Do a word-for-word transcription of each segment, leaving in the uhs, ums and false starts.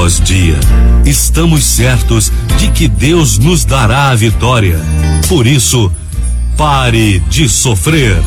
após dia, estamos certos de que Deus nos dará a vitória. Por isso, pare de sofrer.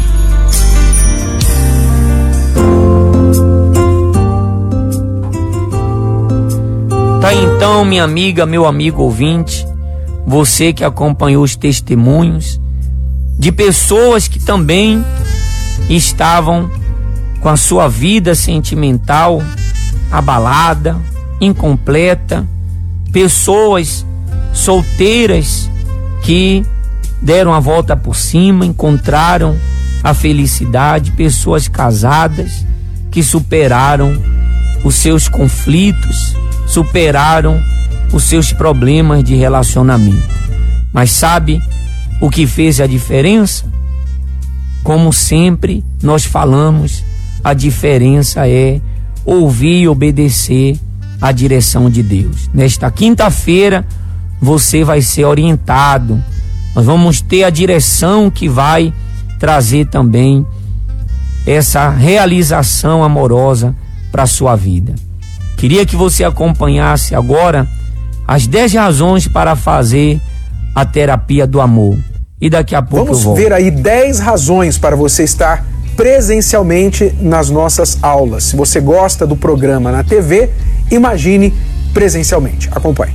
Tá então, minha amiga, meu amigo ouvinte, você que acompanhou os testemunhos de pessoas que também estavam com a sua vida sentimental abalada, incompleta, pessoas solteiras que deram a volta por cima, encontraram a felicidade, pessoas casadas que superaram os seus conflitos, superaram os seus problemas de relacionamento. Mas sabe o que fez a diferença? Como sempre nós falamos, a diferença é ouvir e obedecer à direção de Deus. Nesta quinta-feira você vai ser orientado. Nós vamos ter a direção que vai trazer também essa realização amorosa para a sua vida. Queria que você acompanhasse agora as dez razões para fazer a terapia do amor. E daqui a pouco Vamos eu volto. ver aí dez razões para você estar presencialmente nas nossas aulas. Se você gosta do programa na T V, imagine presencialmente. Acompanhe.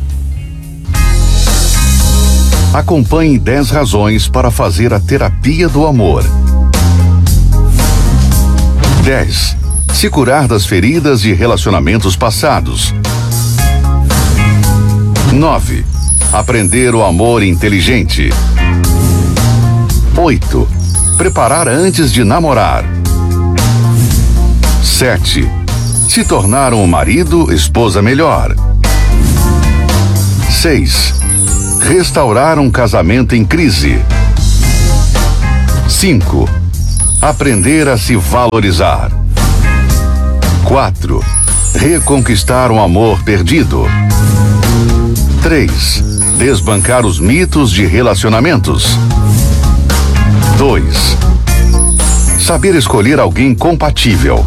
Acompanhe dez razões para fazer a terapia do amor. dez. Se curar das feridas de relacionamentos passados. nove. Aprender o amor inteligente. oito. Preparar antes de namorar. sete. Se tornar um marido, esposa melhor. seis. Restaurar um casamento em crise. cinco. Aprender a se valorizar. quatro. Reconquistar um amor perdido. três. Desbancar os mitos de relacionamentos. dois. Saber escolher alguém compatível.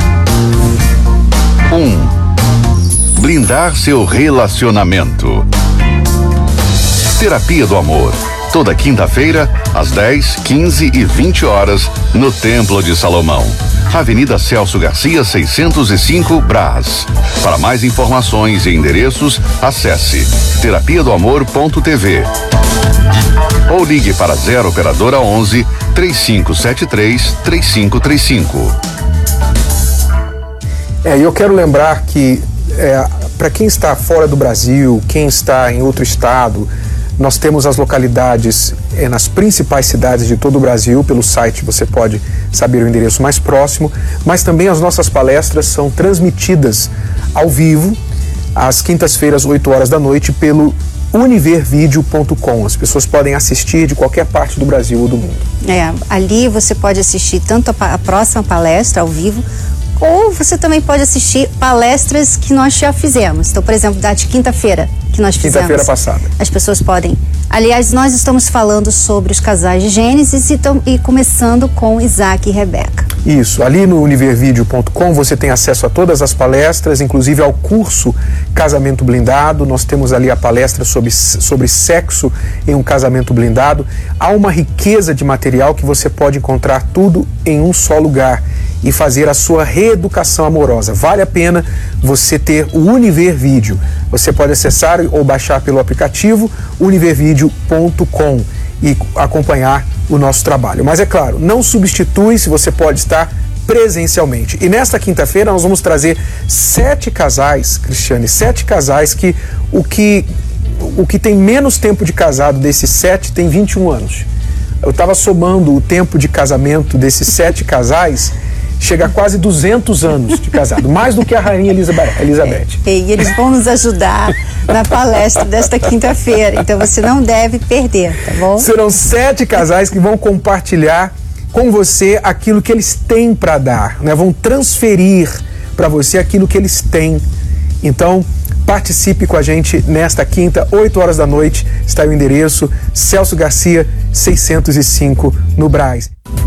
um. Blindar seu relacionamento. Terapia do Amor. Toda quinta-feira, às dez, quinze e vinte horas, no Templo de Salomão. Avenida Celso Garcia, seiscentos e cinco, Brás. Para mais informações e endereços, acesse terapia do amor ponto t v ou ligue para zero operadora onze, três cinco sete três, três cinco três cinco. É, eu quero lembrar que é, para quem está fora do Brasil, quem está em outro estado, nós temos as localidades é, nas principais cidades de todo o Brasil. Pelo site você pode saber o endereço mais próximo, mas também as nossas palestras são transmitidas ao vivo, às quintas-feiras, oito horas da noite, pelo univer video ponto com. As pessoas podem assistir de qualquer parte do Brasil ou do mundo. É, ali você pode assistir tanto a, a próxima palestra ao vivo, ou você também pode assistir palestras que nós já fizemos. Então, por exemplo, da de quinta-feira que nós fizemos. Quinta-feira passada. As pessoas podem... Aliás, nós estamos falando sobre os casais de Gênesis e, tam, e começando com Isaac e Rebeca. Isso, ali no univer video ponto com você tem acesso a todas as palestras, inclusive ao curso Casamento Blindado. Nós temos ali a palestra sobre, sobre sexo em um casamento blindado. Há uma riqueza de material que você pode encontrar tudo em um só lugar e fazer a sua reeducação amorosa. Vale a pena você ter o Univer Video. Você pode acessar ou baixar pelo aplicativo univer video ponto com e acompanhar o nosso trabalho. Mas é claro, não substitui se você pode estar presencialmente. E nesta quinta-feira nós vamos trazer sete casais, Cristiane, sete casais que o que, o que tem menos tempo de casado desses sete tem vinte e um anos. Eu estava somando o tempo de casamento desses sete casais, chega a quase duzentos anos de casado, mais do que a rainha Elizabeth. É, e eles vão nos ajudar na palestra desta quinta-feira, então você não deve perder, tá bom? Serão sete casais que vão compartilhar com você aquilo que eles têm para dar, né? Vão transferir para você aquilo que eles têm. Então, participe com a gente nesta quinta, oito horas da noite, está o endereço Celso Garcia, seiscentos e cinco, no Brás.